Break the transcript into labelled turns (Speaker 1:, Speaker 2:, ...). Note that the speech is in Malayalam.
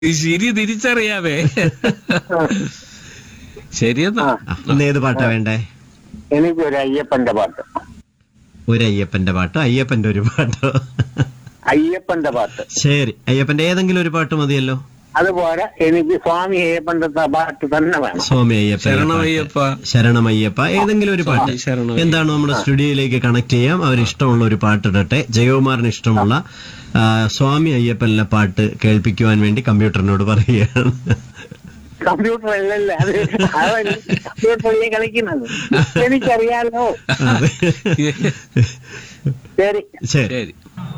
Speaker 1: ശരി തിരിച്ചറിയാവേ. ശരിയെന്നാ.
Speaker 2: ഇന്ന് ഏത് പാട്ടാ വേണ്ടേ?
Speaker 3: എനിക്കൊരു അയ്യപ്പന്റെ പാട്ട്.
Speaker 2: ഒരു അയ്യപ്പന്റെ പാട്ടോ? അയ്യപ്പന്റെ ഒരു പാട്ടോ?
Speaker 3: അയ്യപ്പന്റെ പാട്ട്.
Speaker 2: ശരി, അയ്യപ്പന്റെ ഏതെങ്കിലും ഒരു പാട്ട് മതിയല്ലോ.
Speaker 3: അതുപോലെ എനിക്ക് സ്വാമി അയ്യപ്പന്റെ പാട്ട് തന്നെ വേണം.
Speaker 2: സ്വാമി അയ്യപ്പ,
Speaker 1: ശരണമയ്യപ്പ,
Speaker 2: ശരണമയ്യപ്പ, ഏതെങ്കിലും ഒരു പാട്ട്.
Speaker 1: ശരണം.
Speaker 2: എന്താണ് നമ്മുടെ സ്റ്റുഡിയോയിലേക്ക് കണക്ട് ചെയ്യാം. അവരിഷ്ടമുള്ള ഒരു പാട്ട് ഇടട്ടെ. ജയകുമാറിന് ഇഷ്ടമുള്ള സ്വാമി അയ്യപ്പനിലെ പാട്ട് കേൾപ്പിക്കുവാൻ വേണ്ടി കമ്പ്യൂട്ടറിനോട് പറയുകയാണ്.
Speaker 3: കമ്പ്യൂട്ടർ അല്ലല്ലേ അത്, കമ്പ്യൂട്ടറിൽ കളിക്കുന്നത് എനിക്കറിയാലോ.
Speaker 2: അതെ.
Speaker 3: ശരി
Speaker 2: ശരി.
Speaker 1: ശരി.